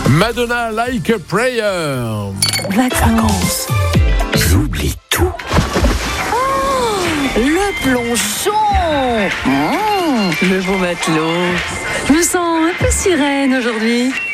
Madonna, Like a Prayer. Vacances. J'oublie tout. Le plongeon. Le beau matelot. Je me sens un peu sirène aujourd'hui.